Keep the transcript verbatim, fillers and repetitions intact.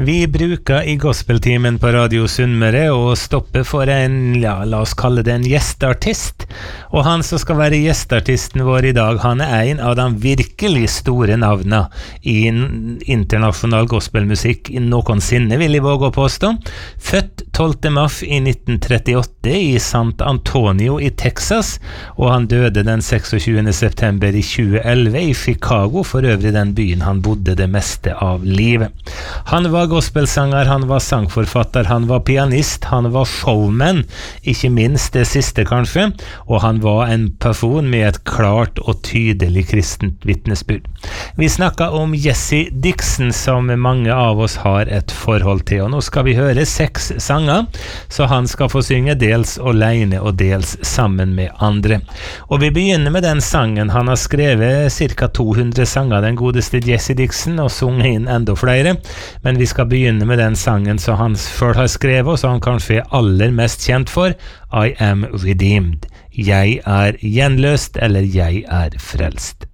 Vi bruker i gospeltimen på Radio Sunnmøre å stoppe for en, ja, la oss kalle det en gjestartist. Og han som skal være gjestartisten vår i dag, han er en av de virkelig store navnene i internasjonal gospelmusikk noensinne, vil jeg våge å påstå. Født tolvte mars i nitten trettiåtte i San Antonio i Texas, og han døde den seksogtjuende september i tjue elleve i Chicago, for øvrig den byen han bodde det meste av livet. Han var gospelsanger, han var sangforfatter, han var pianist, han var showman, ikke minst det siste kanskje, og han var en person med et klart og tydelig kristent vitnesbyrd. Vi snakket om Jesse Dixon, som mange av oss har et forhold til, og nå skal vi høre seks sanger, så han skal få synge dels alene og dels sammen med andre. Og vi begynner med den sangen. Han har skrevet cirka to hundre sanger, den godeste Jesse Dixon, og sunget inn enda flere, men vi skal begynne med den sangen som han selv har skrevet, og som han kanskje er aller mest kjent for, I am redeemed. Jeg er gjenløst, eller jeg er frelst.